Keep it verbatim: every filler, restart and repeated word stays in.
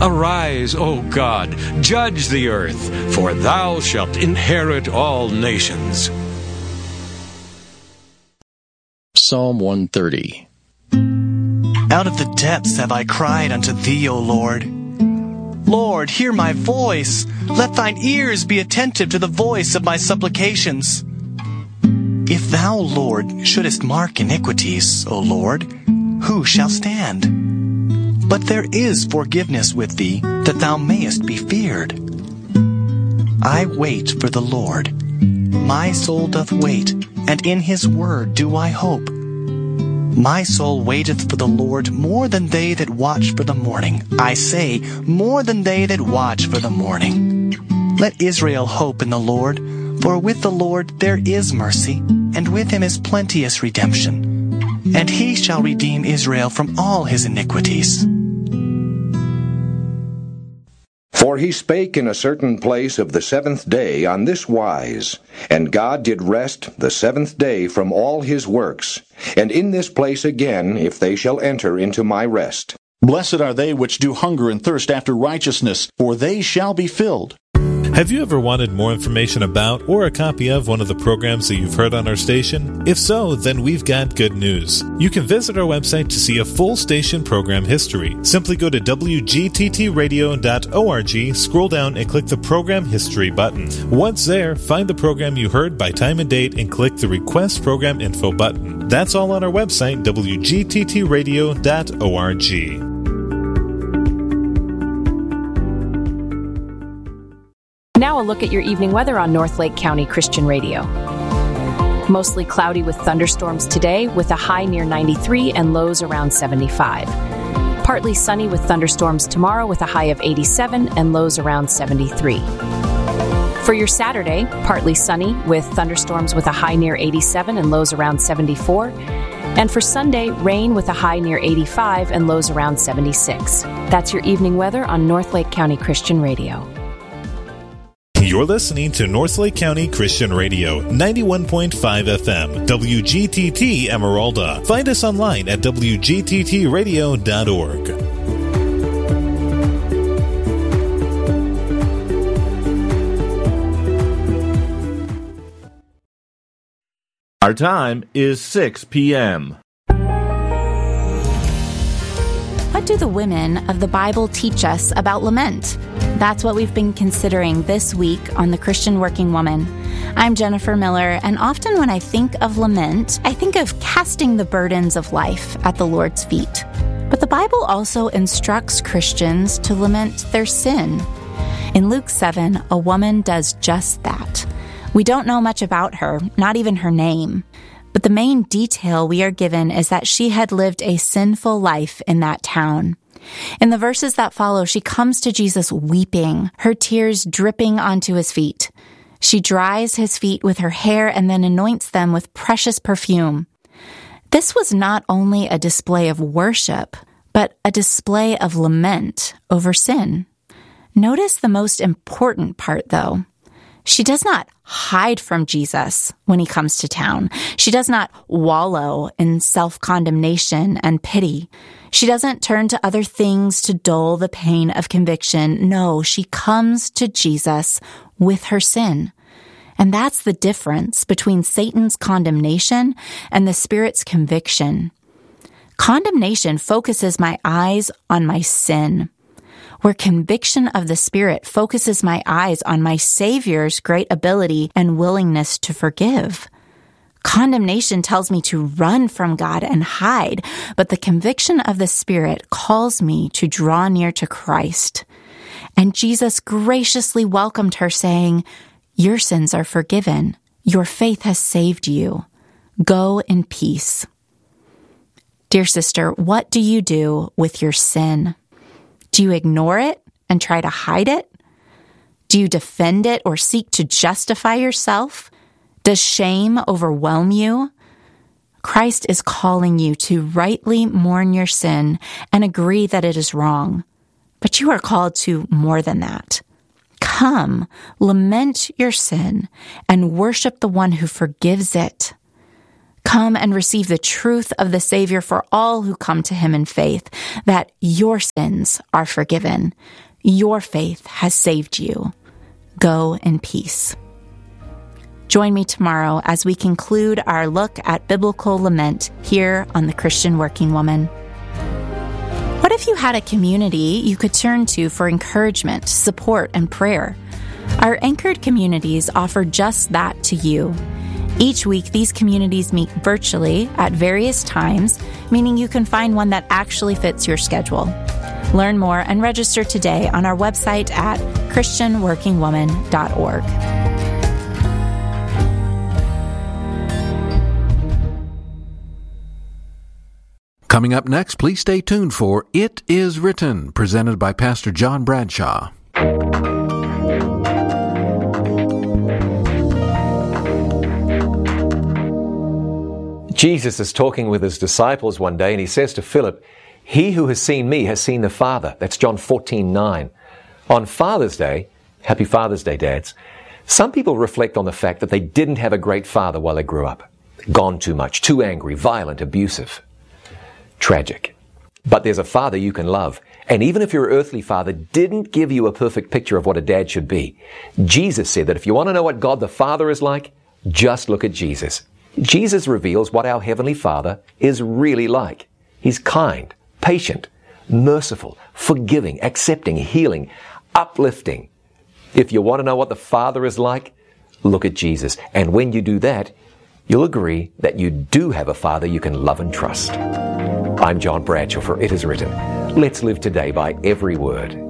Arise, O God, judge the earth, for thou shalt inherit all nations. Psalm one thirty. Out of the depths have I cried unto thee, O Lord. Lord, hear my voice. Let thine ears be attentive to the voice of my supplications. If thou, Lord, shouldest mark iniquities, O Lord, who shall stand? But there is forgiveness with thee, that thou mayest be feared. I wait for the Lord. My soul doth wait, and in his word do I hope. My soul waiteth for the Lord more than they that watch for the morning. I say, more than they that watch for the morning. Let Israel hope in the Lord, for with the Lord there is mercy, and with him is plenteous redemption. And he shall redeem Israel from all his iniquities. For he spake in a certain place of the seventh day on this wise, and God did rest the seventh day from all his works, and in this place again, if they shall enter into my rest. Blessed are they which do hunger and thirst after righteousness, for they shall be filled. Have you ever wanted more information about or a copy of one of the programs that you've heard on our station? If so, then we've got good news. You can visit our website to see a full station program history. Simply go to w g t t radio dot org, scroll down and click the Program History button. Once there, find the program you heard by time and date and click the Request Program Info button. That's all on our website, w g t t radio dot org. Now a look at your evening weather on Northlake County Christian Radio. Mostly cloudy with thunderstorms today, with a high near ninety-three and lows around seventy-five. Partly sunny with thunderstorms tomorrow, with a high of eighty-seven and lows around seventy-three. For your Saturday, partly sunny with thunderstorms with a high near eighty-seven and lows around seventy-four. And for Sunday, rain with a high near eighty-five and lows around seventy-six. That's your evening weather on Northlake County Christian Radio. You're listening to Northlake County Christian Radio, ninety-one point five F M, W G T T Emeralda. Find us online at w g t t radio dot org. Our time is six p.m. What do the women of the Bible teach us about lament? That's what we've been considering this week on The Christian Working Woman. I'm Jennifer Miller, and often when I think of lament, I think of casting the burdens of life at the Lord's feet. But the Bible also instructs Christians to lament their sin. In Luke seven, a woman does just that. We don't know much about her, not even her name. But the main detail we are given is that she had lived a sinful life in that town. In the verses that follow, she comes to Jesus weeping, her tears dripping onto his feet. She dries his feet with her hair and then anoints them with precious perfume. This was not only a display of worship, but a display of lament over sin. Notice the most important part, though. She does not hide from Jesus when he comes to town. She does not wallow in self-condemnation and pity. She doesn't turn to other things to dull the pain of conviction. No, she comes to Jesus with her sin. And that's the difference between Satan's condemnation and the Spirit's conviction. Condemnation focuses my eyes on my sin, where conviction of the Spirit focuses my eyes on my Savior's great ability and willingness to forgive. Condemnation tells me to run from God and hide, but the conviction of the Spirit calls me to draw near to Christ. And Jesus graciously welcomed her, saying, "Your sins are forgiven. Your faith has saved you. Go in peace." Dear sister, what do you do with your sin? Do you ignore it and try to hide it? Do you defend it or seek to justify yourself? Does shame overwhelm you? Christ is calling you to rightly mourn your sin and agree that it is wrong. But you are called to more than that. Come, lament your sin and worship the one who forgives it. Come and receive the truth of the Savior for all who come to him in faith, that your sins are forgiven. Your faith has saved you. Go in peace. Join me tomorrow as we conclude our look at biblical lament here on The Christian Working Woman. What if you had a community you could turn to for encouragement, support, and prayer? Our anchored communities offer just that to you. Each week, these communities meet virtually at various times, meaning you can find one that actually fits your schedule. Learn more and register today on our website at christian working woman dot org. Coming up next, please stay tuned for It Is Written, presented by Pastor John Bradshaw. Jesus is talking with his disciples one day, and he says to Philip, "He who has seen me has seen the Father." That's John fourteen nine. On Father's Day, happy Father's Day, dads, some people reflect on the fact that they didn't have a great father while they grew up. Gone too much, too angry, violent, abusive. Tragic. But there's a father you can love. And even if your earthly father didn't give you a perfect picture of what a dad should be, Jesus said that if you want to know what God the Father is like, just look at Jesus. Jesus reveals what our Heavenly Father is really like. He's kind, patient, merciful, forgiving, accepting, healing, uplifting. If you want to know what the Father is like, look at Jesus. And when you do that, you'll agree that you do have a Father you can love and trust. I'm John Bradshaw for It Is Written. Let's live today by every word